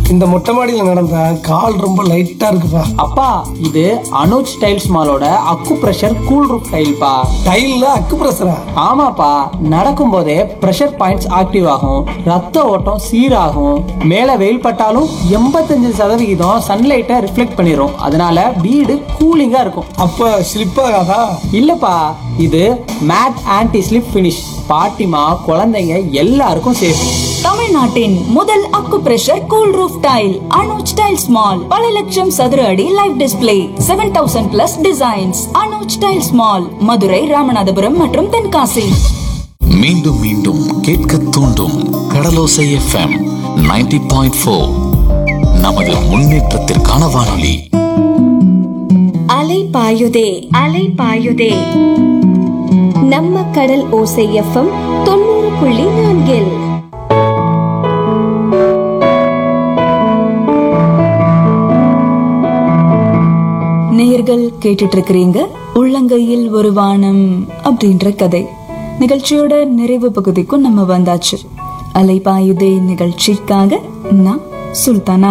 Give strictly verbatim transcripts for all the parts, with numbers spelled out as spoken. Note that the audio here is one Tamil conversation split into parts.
இந்த மொட்டை மாடியில நடந்த கால் ரொம்ப லைட்டா இருக்குப்பா. அப்பா, இது அனுஜ் டைல்ஸ் மாலோட அக்கு பிரஷர் கூல் ரூப் டைல்ப்பா. டைல்ல அக்கு பிரஷரா? ஆமாப்பா, நடக்கும் போதே பிரஷர் பாயிண்ட்ஸ் ஆக்டிவ் ஆகும், ரத்த ஓட்டம் சீராகும், மேல வெயில் பட்டாலும் எண்பத்தஞ்சு சதவிகிதம் சன்லைட்டை ரிஃப்ளெக்ட் பண்ணிரும். அதனால வீடு கூலிங்கா இருக்கும். அப்ப ஸ்லிப் ஆகாதா? இல்லப்பா, இது மேட் ஆன்டி ஸ்லிப் பினிஷ். பாட்டிமா, குழந்தைங்க எல்லாருக்கும் சேஃப். தமிழ்நாட்டின் முதல் அக்கு pressure cool roof tail Anuj tiles mall. பல லட்சம் சதுர அடி live display, seven thousand plus designs. Anuj tiles mall, Madurai, Ramanathapuram மற்றும் தென்காசி. மீண்டும் மீண்டும் கேட்க தூண்டும் கடலோசை எஃப்எம் நைன்டி பாயிண்ட் ஃபோர். நமது முன்னேற்றத்திற்கான வானொலி. அலை பாயுதே அலை பாயுதே நம்ம கடல் ஓசை எஃப்எம் தொண்ணூறு புள்ளி நான்கில். நேயர்கள் கேட்டுட்டு இருக்கிறீங்க உள்ளங்கையில் ஒரு வானம் அப்படின்ற கதை. நிகழ்ச்சியோட நிறைவு பகுதிக்கும் நம்ம வந்தாச்சு. அலைபாயுதே நிகழ்ச்சிக்காக நான் சுல்தானா.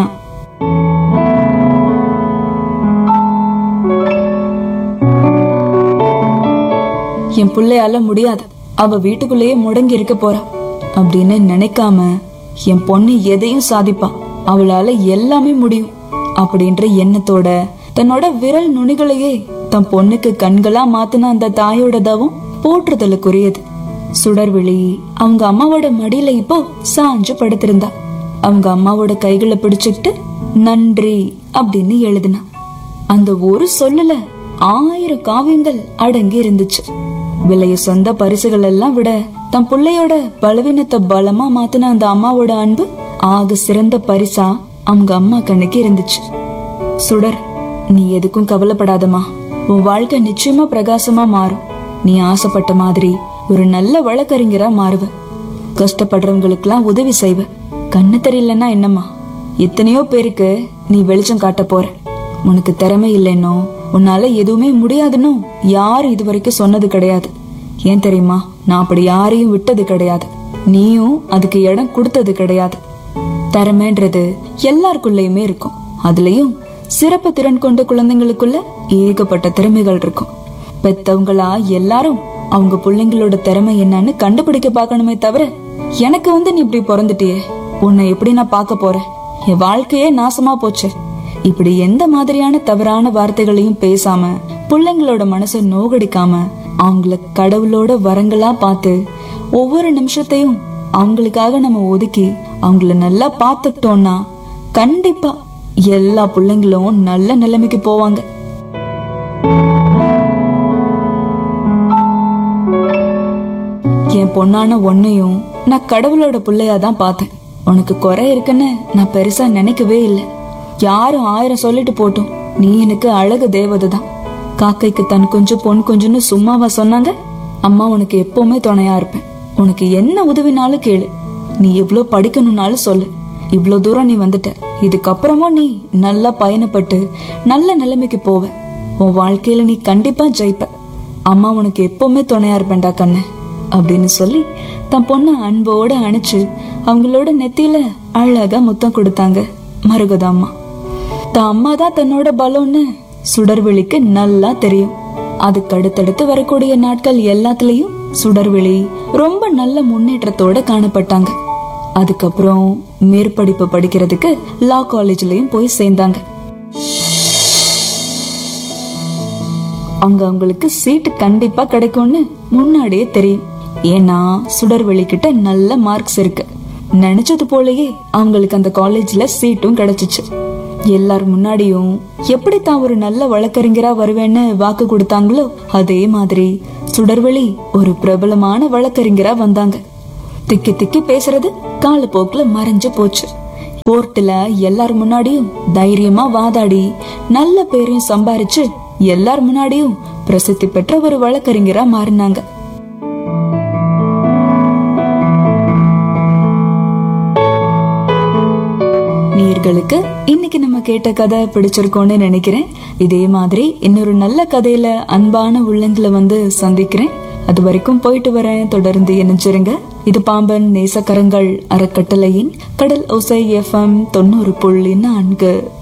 என் பிள்ளையால முடியாது, அவ வீட்டுக்குள்ளேயே முடங்கி இருக்க போறா அப்படின்னு நினைக்காம என் பொண்ணு எதையும் சாதிப்பா, அவளால எல்லாமே முடியும் அப்படின்ற எண்ணத்தோட தன்னோட விரல் நுனிகளையே தன் பொண்ணுக்கு கண்களா மாத்தின அந்த தாயோட தவம் போற்றுதலுக்குரியது. சுடர்விழி அவங்க அம்மாவோட மடியில இப்போ சாஞ்சு படுத்திருந்தா. அவங்க அம்மாவோட கைகளை பிடிச்சுக்கிட்டு நன்றி அப்படின்னு எழுதினா. அந்த ஒரு சொல்லுல ஆயிரம் காவியங்கள் அடங்கி இருந்துச்சு. விலைய சொந்த பரிசுகள் எல்லாம் விட தன் பிள்ளையோட பலவீனத்தை பலமா மாத்தின அந்த அம்மாவோட அன்பு ஆக சிறந்த பரிசா அவங்க அம்மா கண்ணுக்கு இருந்துச்சு. சுடர், நீ எதுக்கும் கவலைப்படாதமா, உன் வாழ்க்கை நிச்சயமா பிரகாசமா மாறும். நீ ஆசைப்பட்ட மாதிரி ஒரு நல்ல வழக்கறிஞரா மாறுவ. கஷ்டப்படுறவங்களுக்கு எல்லாம் உதவி செய்வ. கண்ணு தெரியலன்னா என்னம்மா, எத்தனையோ பேருக்கு நீ வெளிச்சம் காட்ட போற. உனக்கு திறமை இல்லைன்னோ உன்னால எதுவுமே முடியாதுன்னு யாரும் இது வரைக்கும் சொன்னது கிடையாது. ஏன் தெரியுமா, நான் அப்படி யாரையும் விட்டது கிடையாது, நீயும் அதுக்கு இடம் கொடுத்தது கிடையாது. திறமைன்றது எல்லாருக்குள்ளயுமே இருக்கும். அதுலயும் சிறப்பு திறன் கொண்ட குழந்தைங்களுக்குள்ள ஏகப்பட்ட திறமைகள் இருக்கும். பெத்தவங்களா எல்லாரும் அவங்க பிள்ளைங்களோட திறமை என்னன்னு கண்டுபிடிக்க பாக்கணுமே தவிர, எனக்கு வந்து நீ இப்படி பிறந்துட்டியே, உன்னை எப்படி நான் பார்க்க போறேன், என் வாழ்க்கையே நாசமா போச்சு, இப்படி எந்த மாதிரியான தவறான வார்த்தைகளையும் பேசாம பிள்ளைங்களோட மனசை நோகடிக்காம அவங்கள கடவுளோட வரங்களா பார்த்து ஒவ்வொரு நிமிஷத்தையும் அவங்களுக்காக நம்ம ஒதுக்கி அவங்கள நல்லா பார்த்துட்டோம்னா கண்டிப்பா எல்லா பிள்ளைங்களும் நல்ல நிலைமைக்கு போவாங்க. என் பொண்ணான ஒன்னையும் நான் கடவுளோட பிள்ளையாதான் பார்த்தேன். உனக்கு குறை இருக்குன்னு நான் பெருசா நினைக்கவே இல்லை. யாரும் ஆயிரம் சொல்லிட்டு போட்டும், நீ எனக்கு அழகு தேவதை தான். காக்கைக்கு தன் கொஞ்சம் பொன் கொஞ்சம்னு சும்மாவா சொன்னாங்க? அம்மா உனக்கு எப்பவுமே துணையா இருப்பேன். உனக்கு என்ன உதவினாலும் கேளு. நீ எவ்வளவு படிக்கணும்னாலும் சொல்லு. இவ்வளவு தூரம் நீ வந்துட்ட, இதுக்கப்புறமும் நீ நல்லா பயணப்பட்டு நல்ல நிலைமைக்கு போவ. உன் வாழ்க்கையில நீ கண்டிப்பா ஜெயிப்ப. அம்மா உனக்கு எப்பவுமே துணையா இருப்பேன்டா கண்ணு அப்படின்னு சொல்லி தன் பொண்ண அன்போட அணைச்சு அவங்களோட நெத்தியில அழகா முத்தம் கொடுத்தாங்க மருகதா அம்மா. தான் அம்மா தான் தன்னோட பலம்னு சுடர்விழிக்கு நல்லா தெரியும். அதுக்கு அடுத்தடுத்து வரக்கூடிய நாட்கள் எல்லாத்துலயும் சுடர்விழி ரொம்ப நல்ல முன்னேற்றத்தோட காணப்பட்டாங்க. அதுக்கப்புறம் மேற்படிப்பு படிக்கிறதுக்கு லா காலேஜ்லயும் போய் சேர்ந்தாங்க. அங்க அவங்களுக்கு சீட்டு கண்டிப்பா கிடைக்கும்னு முன்னாடியே தெரியும். ஏன்னா சுடர்விழி கிட்ட நல்ல மார்க்ஸ் இருக்கு. நினைச்சது போலயே அவங்களுக்கு அந்த காலேஜ்ல சீட்டும் கிடைச்சிச்சு. எல்லாரும் முன்னாடியும் எப்படி தான் ஒரு நல்ல வழக்கறிஞரா வருவேன்னு வாக்கு கொடுத்தாங்களோ அதே மாதிரி சுடர்விழி ஒரு பிரபலமான வழக்கறிஞரா வந்தாங்க. திக்கி திக்கி பேசுறது காலப்போக்குல மறைஞ்சு போச்சு. கோர்ட்டுல எல்லாரும் முன்னாடியும் தைரியமா வாதாடி நல்ல பேரையும் சம்பாரிச்சு எல்லார் முன்னாடியும் பிரசித்தி பெற்ற ஒரு வழக்கறிஞரா மாறினாங்க. நேயர்களுக்கு இன்னைக்கு நம்ம கேட்ட கதை பிடிச்சிருக்கோன்னு நினைக்கிறேன். இதே மாதிரி இன்னொரு நல்ல கதையில அன்பான உள்ளங்களை வந்து சந்திக்கிறேன். அது வரைக்கும் போயிட்டு வரேன். தொடர்ந்து இணைஞ்சிருங்க. இது பாம்பன் நேசக்கரங்கள் அறக்கட்டளையின் கடல் ஓசை எஃப்எம் தொண்ணூறு புள்ளி நான்கு.